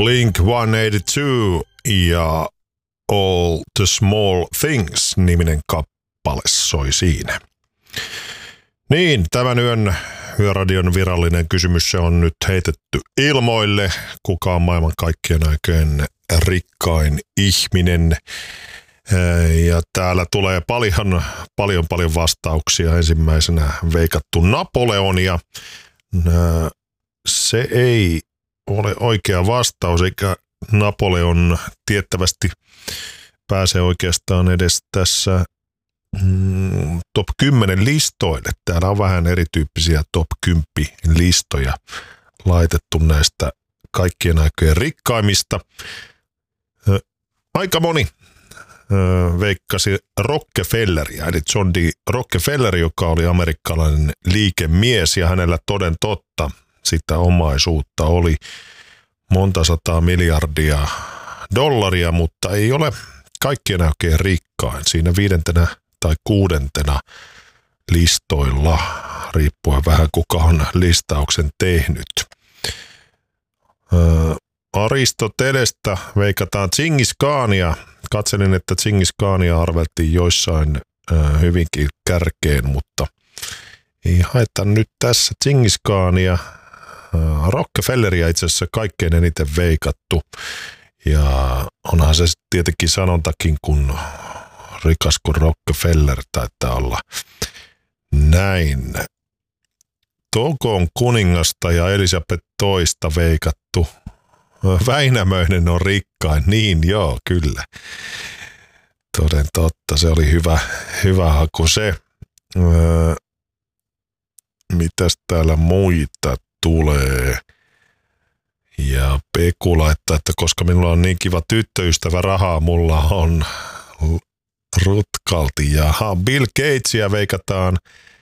Blink-182 ja All the Small Things-niminen kappale soi siinä. Niin, tämän Yöradion virallinen kysymys se on nyt heitetty ilmoille. Kuka on maailman kaikkien aikojen rikkain ihminen? Ja täällä tulee paljon vastauksia. Ensimmäisenä veikattu Napoleonia. Se ei ole oikea vastaus, eikä Napoleon tiettävästi pääse oikeastaan edes tässä top 10 listoille. Täällä on vähän erityyppisiä top 10 listoja laitettu näistä kaikkien aikojen rikkaimmista. Aika moni veikkasi Rockefelleria, eli John D. Rockefeller, joka oli amerikkalainen liikemies, ja hänellä toden totta sitä omaisuutta oli monta sataa miljardia dollaria, mutta ei ole kaikkien aikojen rikkain. Siinä 5. tai 6. listoilla, riippuen vähän kuka on listauksen tehnyt. Aristotelestä veikataan Džingis Khania. Katselin, että Džingis Khania arveltiin joissain hyvinkin kärkeen, mutta ei haeta nyt tässä Džingis Khania. Rockefelleria itse asiassa kaikkein eniten veikattu. Ja onhan se tietenkin sanontakin, kun rikas kuin Rockefeller taitaa olla näin. Togon kuningasta ja Elisabeth toista veikattu. Väinämöinen on rikkain. Niin joo, kyllä. Toden totta, se oli hyvä haku se. Mitäs täällä muita tulee? Ja Peku laittaa, että koska minulla on niin kiva tyttöystävä, rahaa mulla on rutkalti. Jaha, Bill Gatesia veikataan.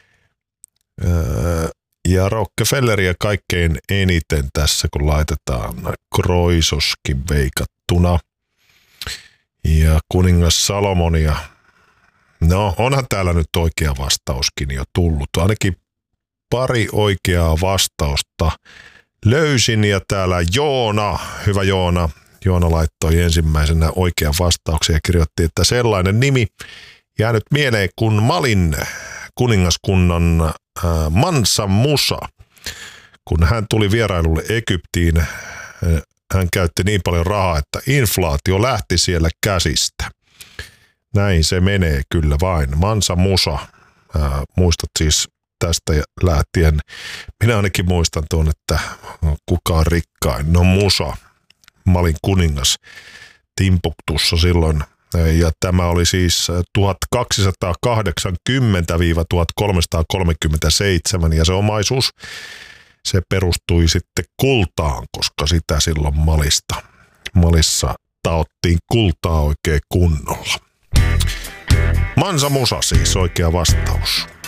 Ja Rockefelleria kaikkein eniten tässä, kun laitetaan Kroisoskin veikattuna. Ja kuningas Salomonia. No, onhan täällä nyt oikea vastauskin jo tullut. Ainakin pari oikeaa vastausta löysin, ja täällä Joona, hyvä Joona. Joona laittoi ensimmäisenä oikean vastauksen ja kirjoitti, että sellainen nimi jäänyt mieleen kuin Malin kuningaskunnan Mansa Musa. Kun hän tuli vierailulle Egyptiin, hän käytti niin paljon rahaa, että inflaatio lähti siellä käsistä. Näin se menee kyllä vain. Mansa Musa, muistat siis tästä lähtien. Minä ainakin muistan tuon, että kuka on rikkain. No Musa, Malin kuningas Timbuktussa silloin. Ja tämä oli siis 1280-1337 ja se omaisuus, se perustui sitten kultaan, koska sitä silloin Malissa taottiin kultaa oikein kunnolla. Mansa Musa siis oikea vastaus.